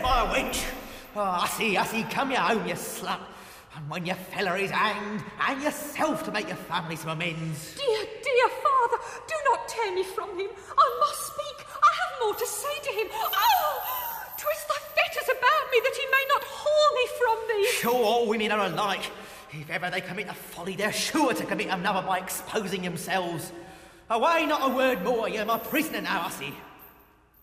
by a wench. Oh, hussy, come you home, you slut. And when your fella is hanged, hang yourself to make your family some amends. Dear, dear father, do not tear me from him. I must speak. I have more to say to him. Oh, twist thy fetters about me that he may not haul me from thee. Sure, all women are alike. If ever they commit a folly, they're sure to commit another by exposing themselves. Away, not a word more, you're my prisoner now, hussy.